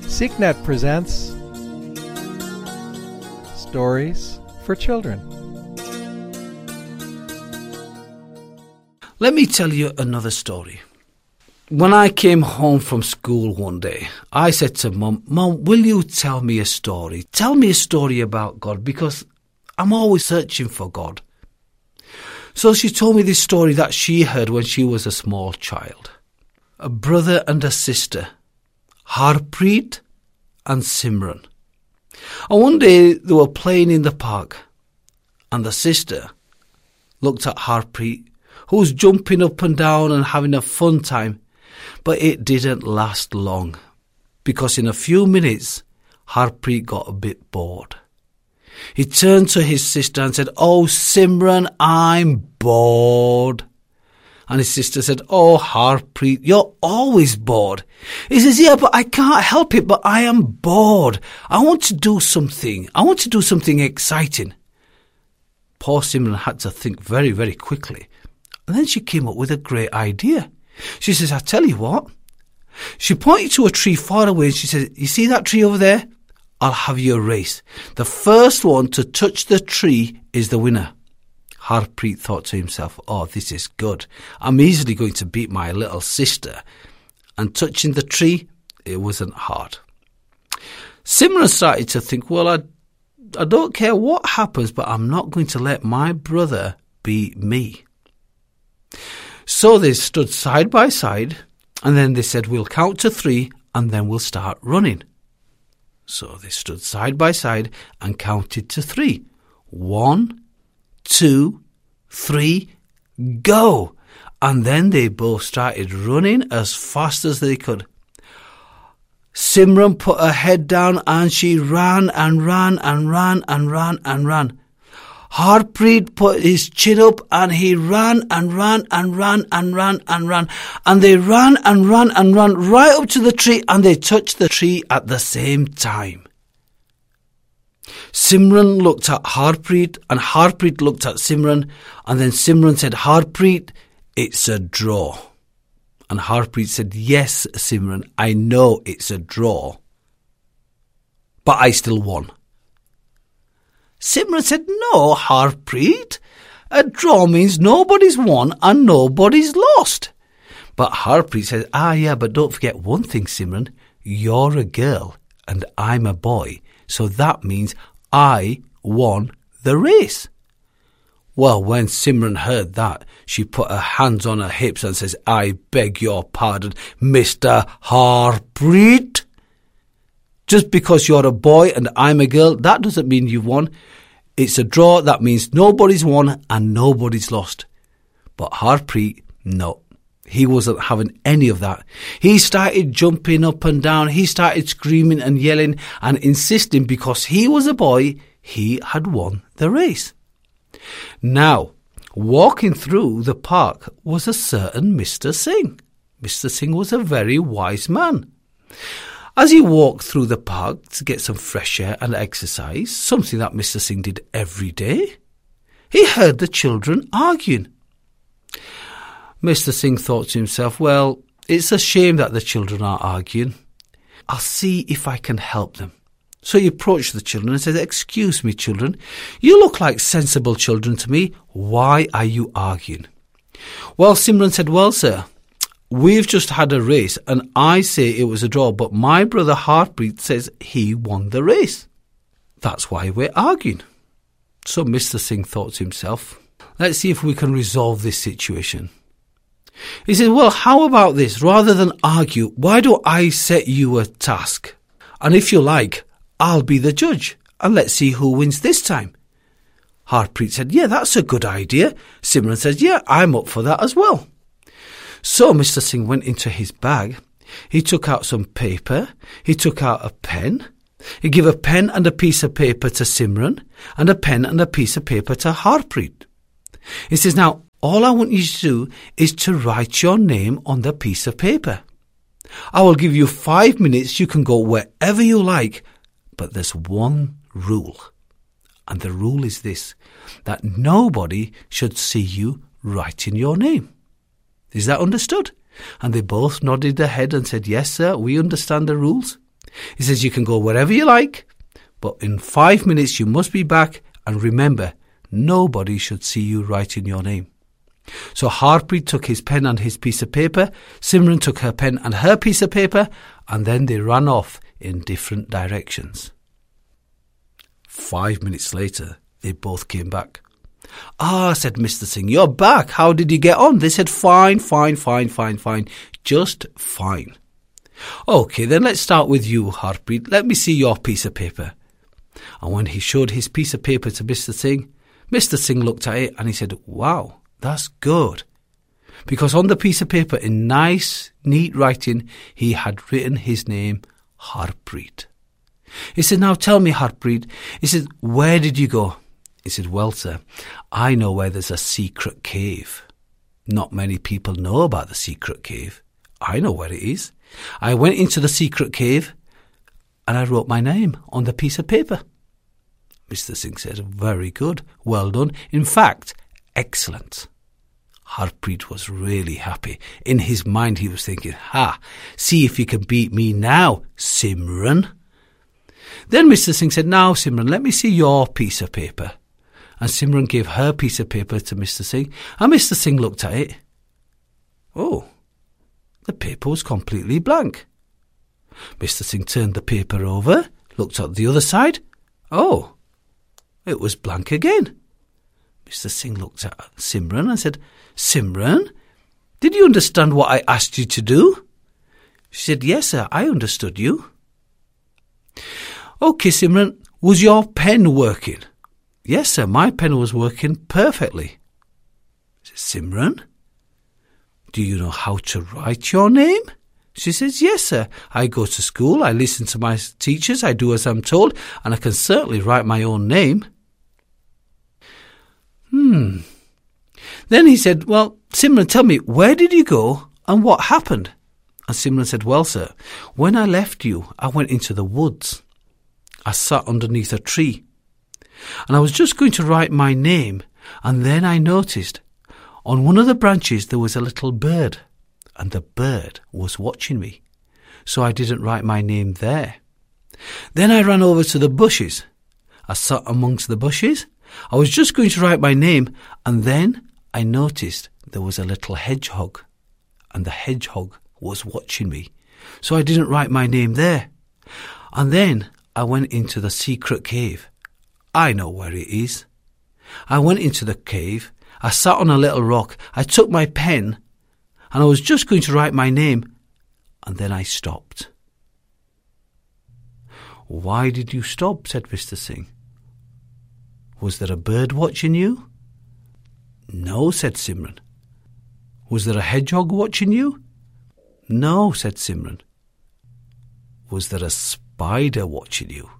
SeekNet presents Stories for Children. Let me tell you another story. When I came home from school one day, I said to Mum, will you tell me a story? Tell me a story about God, because I'm always searching for God. So she told me this story that she heard when she was a small child. A brother and a sister, Harpreet and Simran. And one day they were playing in the park, and the sister looked at Harpreet, who was jumping up and down and having a fun time. But it didn't last long, because in a few minutes, Harpreet got a bit bored. He turned to his sister and said, "Oh, Simran, I'm bored." And his sister said, "Oh, Harpreet, you're always bored." He says, "Yeah, but I can't help it, but I am bored. I want to do something. I want to do something exciting." Poor Simran had to think very, very quickly. And then she came up with a great idea. She says, "I tell you what." She pointed to a tree far away and she said, "You see that tree over there? I'll have you a race. The first one to touch the tree is the winner." Harpreet thought to himself, "Oh, this is good. I'm easily going to beat my little sister." And touching the tree, it wasn't hard. Simran started to think, well, I don't care what happens, but I'm not going to let my brother beat me. So they stood side by side, and then they said, "We'll count to 3, and then we'll start running." So they stood side by side and counted to 3. 1, 2, 3, go! And then they both started running as fast as they could. Simran put her head down and she ran and ran and ran and ran and ran. Harpreet put his chin up and he ran and ran and ran and ran and ran. And they ran and ran and ran right up to the tree, and they touched the tree at the same time. Simran looked at Harpreet and Harpreet looked at Simran, and then Simran said, "Harpreet, it's a draw." And Harpreet said, "Yes, Simran, I know it's a draw, but I still won." Simran said, "No, Harpreet, a draw means nobody's won and nobody's lost." But Harpreet said, "Yeah, but don't forget one thing, Simran. You're a girl and I'm a boy, so that means I won the race." Well, when Simran heard that, she put her hands on her hips and says, "I beg your pardon, Mr. Harpreet. Just because you're a boy and I'm a girl, that doesn't mean you've won. It's a draw, that means nobody's won and nobody's lost." But Harpreet, no, he wasn't having any of that. He started jumping up and down. He started screaming and yelling and insisting because he was a boy, he had won the race. Now, walking through the park was a certain Mr. Singh. Mr. Singh was a very wise man. As he walked through the park to get some fresh air and exercise, something that Mr. Singh did every day, he heard the children arguing. Mr. Singh thought to himself, well, it's a shame that the children are arguing. I'll see if I can help them. So he approached the children and said, "Excuse me, children, you look like sensible children to me. Why are you arguing?" Well, Simran said, "Well, sir, we've just had a race and I say it was a draw, but my brother Harpreet says he won the race. That's why we're arguing." So Mr. Singh thought to himself, let's see if we can resolve this situation. He said, "Well, how about this? Rather than argue, why don't I set you a task? And if you like, I'll be the judge and let's see who wins this time." Harpreet said, "Yeah, that's a good idea." Simran said, "Yeah, I'm up for that as well." So Mr. Singh went into his bag. He took out some paper. He took out a pen. He gave a pen and a piece of paper to Simran and a pen and a piece of paper to Harpreet. He says, "Now, all I want you to do is to write your name on the piece of paper. I will give you 5 minutes. You can go wherever you like, but there's one rule. And the rule is this, that nobody should see you writing your name. Is that understood?" And they both nodded their head and said, "Yes, sir, we understand the rules." He says you can go wherever you like, but in 5 minutes you must be back, and remember, nobody should see you writing your name. So Harpreet took his pen and his piece of paper, Simran took her pen and her piece of paper, and then they ran off in different directions. 5 minutes later, they both came back. "Ah," said Mr. Singh, "you're back. How did you get on?" They said, fine, just fine. "Okay, then let's start with you, Harpreet. Let me see your piece of paper." And when he showed his piece of paper to Mr. Singh looked at it and he said, "Wow, that's good." Because on the piece of paper, in nice, neat writing, he had written his name, Harpreet. He said, "Now tell me, Harpreet," he said, "where did you go?" He said, "Well, sir, I know where there's a secret cave. Not many people know about the secret cave. I know where it is. I went into the secret cave and I wrote my name on the piece of paper." Mr. Singh said, "Very good. Well done. In fact, excellent." Harpreet was really happy. In his mind, he was thinking, see if you can beat me now, Simran. Then Mr. Singh said, "Now, Simran, let me see your piece of paper." And Simran gave her piece of paper to Mr. Singh, and Mr. Singh looked at it. Oh, the paper was completely blank. Mr. Singh turned the paper over, looked at the other side. Oh, it was blank again. Mr. Singh looked at Simran and said, "Simran, did you understand what I asked you to do?" She said, "Yes, sir, I understood you." "Okay, Simran, was your pen working?" "Yes, sir, my pen was working perfectly." She said, "Simran, do you know how to write your name?" She says, "Yes, sir, I go to school, I listen to my teachers, I do as I'm told, and I can certainly write my own name." Then he said, "Well, Simran, tell me, where did you go and what happened?" And Simran said, "Well, sir, when I left you, I went into the woods. I sat underneath a tree, and I was just going to write my name, and then I noticed on one of the branches there was a little bird, and the bird was watching me, so I didn't write my name there. Then I ran over to the bushes. I sat amongst the bushes. I was just going to write my name, and then I noticed there was a little hedgehog, and the hedgehog was watching me, so I didn't write my name there. And then I went into the secret cave. I know where it is. I went into the cave. I sat on a little rock. I took my pen, and I was just going to write my name, and then I stopped." "Why did you stop?" said Mr. Singh. "Was there a bird watching you?" "No," said Simran. "Was there a hedgehog watching you?" "No," said Simran. "Was there a spider watching you?"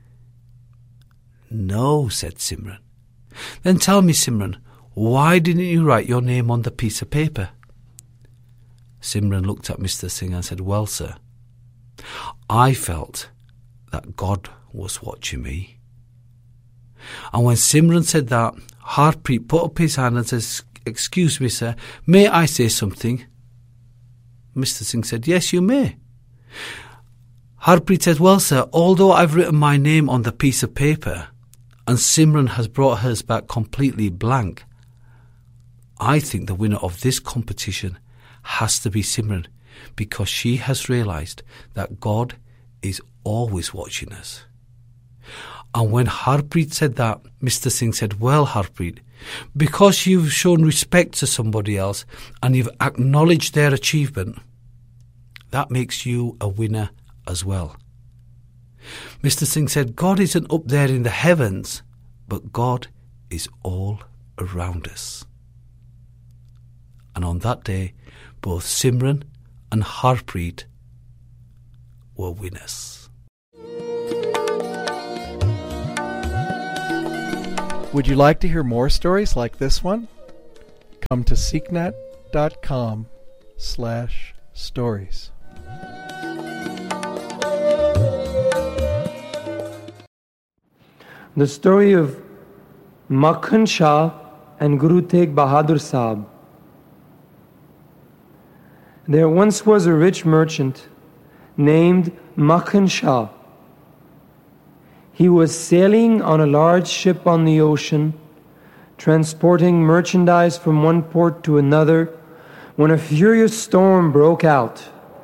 "No," said Simran. "Then tell me, Simran, why didn't you write your name on the piece of paper?" Simran looked at Mr. Singh and said, "Well, sir, I felt that God was watching me." And when Simran said that, Harpreet put up his hand and says, "Excuse me, sir, may I say something?" Mr. Singh said, "Yes, you may." Harpreet said, "Well, sir, although I've written my name on the piece of paper and Simran has brought hers back completely blank, I think the winner of this competition has to be Simran, because she has realised that God is always watching us." And when Harpreet said that, Mr. Singh said, "Well, Harpreet, because you've shown respect to somebody else and you've acknowledged their achievement, that makes you a winner as well." Mr. Singh said, "God isn't up there in the heavens, but God is all around us." And on that day, both Simran and Harpreet were winners. Would you like to hear more stories like this one? Come to seeknet.com/stories. The story of Makhan Shah and Guru Tegh Bahadur Sahib. There once was a rich merchant named Makhan Shah. He was sailing on a large ship on the ocean, transporting merchandise from one port to another, when a furious storm broke out.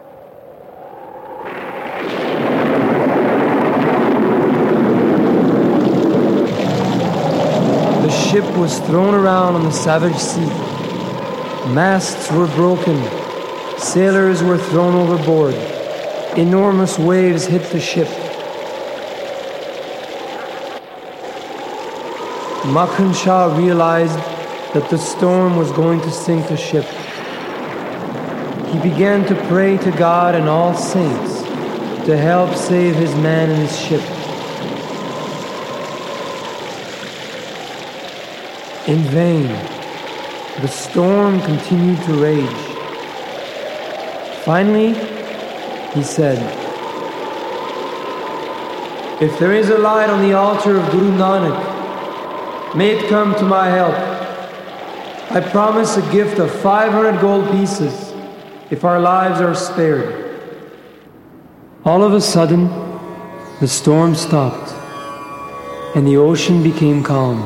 The ship was thrown around on the savage sea. Masts were broken. Sailors were thrown overboard. Enormous waves hit the ship. Makhan Shah realized that the storm was going to sink the ship. He began to pray to God and all saints to help save his man and his ship. In vain, the storm continued to rage. Finally, he said, "If there is a light on the altar of Guru Nanak, may it come to my help. I promise a gift of 500 gold pieces if our lives are spared." All of a sudden, the storm stopped and the ocean became calm.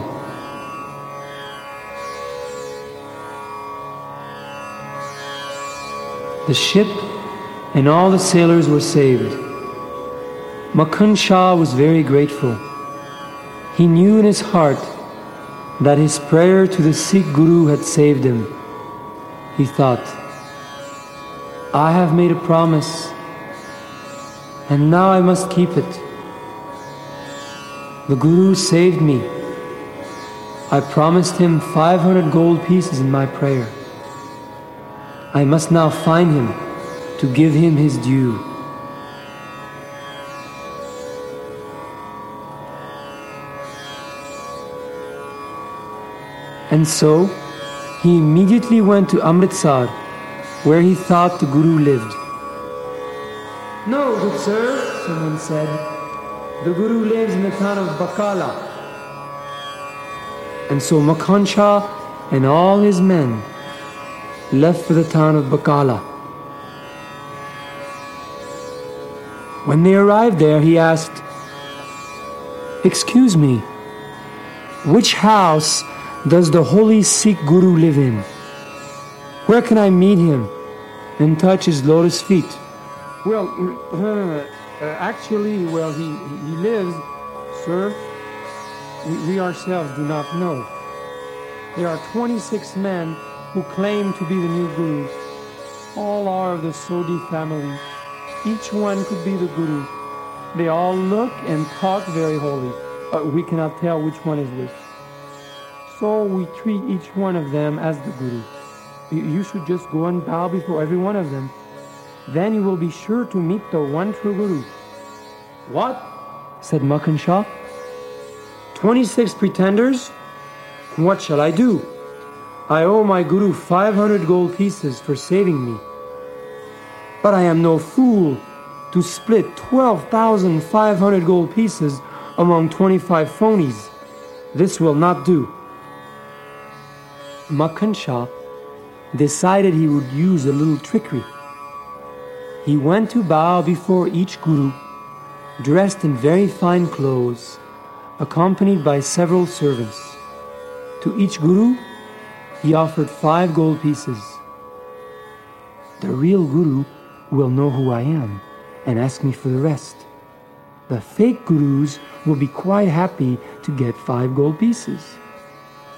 The ship and all the sailors were saved. Makhan Shah was very grateful. He knew in his heart that his prayer to the Sikh Guru had saved him. He thought, "I have made a promise, and now I must keep it. The Guru saved me. I promised him 500 gold pieces in my prayer. I must now find him to give him his due." And so, he immediately went to Amritsar, where he thought the Guru lived. "No, good sir," someone said. "The Guru lives in the town of Bakala." And so Makhan Shah and all his men left for the town of Bakala. When they arrived there, he asked, "Excuse me, which house does the holy Sikh Guru live in? Where can I meet him and touch his lotus feet?" "Well, actually, he lives, sir. We ourselves do not know. There are 26 men who claim to be the new Gurus. All are of the Sodhi family. Each one could be the Guru. They all look and talk very holy. We cannot tell which one is which. So we treat each one of them as the Guru. You should just go and bow before every one of them. Then you will be sure to meet the one true Guru." "What?" said Makhan Shah. 26 pretenders? What shall I do? I owe my Guru 500 gold pieces for saving me. But I am no fool to split 12,500 gold pieces among 25 phonies. This will not do." Makhan Shah decided he would use a little trickery. He went to bow before each Guru, dressed in very fine clothes, accompanied by several servants. To each Guru, he offered 5 gold pieces. "The real Guru will know who I am and ask me for the rest. The fake Gurus will be quite happy to get 5 gold pieces."